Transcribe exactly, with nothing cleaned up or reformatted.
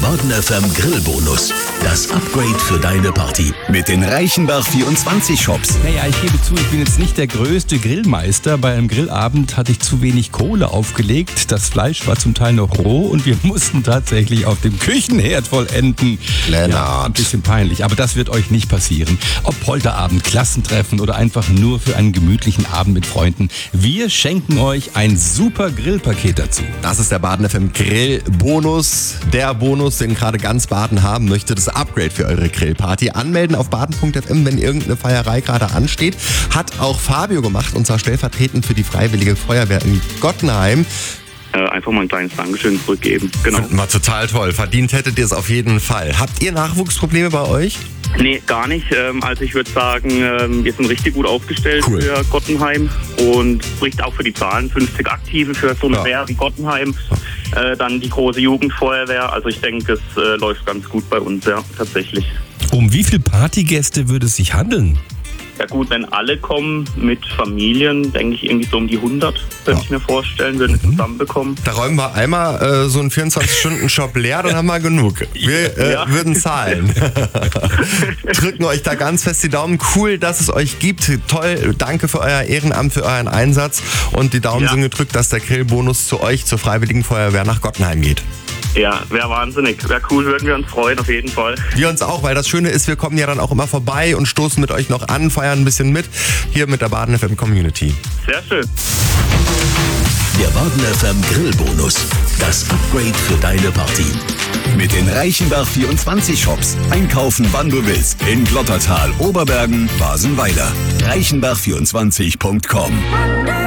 Baden F M Grillbonus. Das Upgrade für deine Party. Mit den Reichenbach vierundzwanzig Shops. Naja, ich gebe zu, ich bin jetzt nicht der größte Grillmeister. Bei einem Grillabend hatte ich zu wenig Kohle aufgelegt. Das Fleisch war zum Teil noch roh und wir mussten tatsächlich auf dem Küchenherd vollenden. Lennart. Ja, ein bisschen peinlich, aber das wird euch nicht passieren. Ob Polterabend, Klassentreffen oder einfach nur für einen gemütlichen Abend mit Freunden. Wir schenken euch ein super Grillpaket dazu. Das ist der Baden F M Grillbonus. Der Bonus, den gerade ganz Baden haben möchte. Das Upgrade für eure Grillparty. Anmelden auf baden punkt f m, wenn irgendeine Feierei gerade ansteht. Hat auch Fabio gemacht, und zwar stellvertretend für die Freiwillige Feuerwehr in Gottenheim. Äh, einfach mal ein kleines Dankeschön zurückgeben. Genau. Finden wir total toll. Verdient hättet ihr es auf jeden Fall. Habt ihr Nachwuchsprobleme bei euch? Nee, gar nicht. Ähm, also ich würde sagen, ähm, wir sind richtig gut aufgestellt Cool. für Gottenheim und spricht auch für die Zahlen. fünfzig Aktive für so eine Ja. Wehr wie Gottenheim. Äh, dann die große Jugendfeuerwehr. Also ich denke, es äh, läuft ganz gut bei uns, ja, tatsächlich. Um wie viele Partygäste würde es sich handeln? Ja gut, wenn alle kommen mit Familien, denke ich irgendwie so um die hundert, könnte Ja. ich mir vorstellen, würden wir zusammenbekommen. Da räumen wir einmal äh, so einen vierundzwanzig-Stunden-Shop leer, dann haben wir genug. Wir äh, Ja. würden zahlen. Drücken euch da ganz fest die Daumen. Cool, dass es euch gibt. Toll, danke für euer Ehrenamt, für euren Einsatz. Und die Daumen Ja. sind gedrückt, dass der Grillbonus zu euch, zur Freiwilligen Feuerwehr nach Gottenheim geht. Ja, wäre wahnsinnig. Wäre cool, würden wir uns freuen, auf jeden Fall. Wir uns auch, weil das Schöne ist, wir kommen ja dann auch immer vorbei und stoßen mit euch noch an, feiern ein bisschen mit, hier mit der Baden F M Community. Sehr schön. Der Baden F M Grillbonus. Das Upgrade für deine Party. Mit den Reichenbach vierundzwanzig Shops. Einkaufen, wann du willst. In Glottertal, Oberbergen, Basenweiler. reichenbach vierundzwanzig punkt com